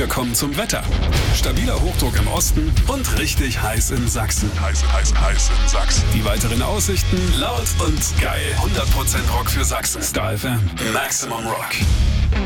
wir kommen zum Wetter. Stabiler Hochdruck im Osten und richtig heiß in Sachsen. Heiß in Sachsen. Die weiteren Aussichten laut und geil. 100% Rock für Sachsen. Star FM. Maximum Rock.